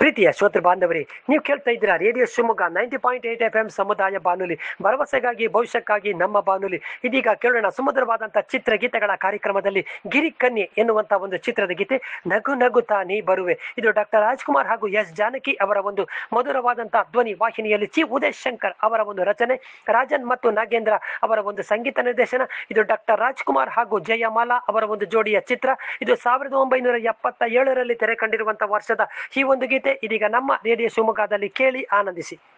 ಪ್ರೀತಿಯ ಶ್ರೋತೃ ಬಾಂಧವರೇ, ನೀವು ಕೇಳ್ತಾ ಇದ್ದೀರಾ ರೇಡಿಯೋ ಶಿವಮೊಗ್ಗ 90.8 FM ಸಮುದಾಯ ಬಾನುಲಿ, ಭರವಸೆಗಾಗಿ ಭವಿಷ್ಯಕ್ಕಾಗಿ ನಮ್ಮ ಬಾನುಲಿ. ಇದೀಗ ಕೇಳೋಣ ಸುಮಧುರವಾದಂತಹ ಚಿತ್ರಗೀತೆಗಳ ಕಾರ್ಯಕ್ರಮದಲ್ಲಿ ಗಿರಿಕನ್ಯೆ ಎನ್ನುವಂತ ಒಂದು ಚಿತ್ರದ ಗೀತೆ ನಗು ನಗುತ್ತಾ ನೀ ಬರುವೆ. ಇದು ಡಾಕ್ಟರ್ ರಾಜ್ಕುಮಾರ್ ಹಾಗೂ ಎಸ್ ಜಾನಕಿ ಅವರ ಒಂದು ಮಧುರವಾದಂತಹ ಧ್ವನಿ ವಾಹಿನಿಯಲ್ಲಿ ಚಿ ಉದಯ್ ಶಂಕರ್ ಅವರ ಒಂದು ರಚನೆ, ರಾಜನ್ ಮತ್ತು ನಾಗೇಂದ್ರ ಅವರ ಒಂದು ಸಂಗೀತ ನಿರ್ದೇಶನ. ಇದು ಡಾಕ್ಟರ್ ರಾಜ್ಕುಮಾರ್ ಹಾಗೂ ಜಯಮಾಲಾ ಅವರ ಒಂದು ಜೋಡಿಯ ಚಿತ್ರ. ಇದು 1977ರಲ್ಲಿ ತೆರೆ ಕಂಡಿರುವಂತಹ ವರ್ಷದ ಈ ಒಂದು ಗೀತೆ ಇದೀಗ ನಮ್ಮ ರೇಡಿಯೋ ಶಿವಮೊಗ್ಗದಲ್ಲಿ ಕೇಳಿ ಆನಂದಿಸಿ.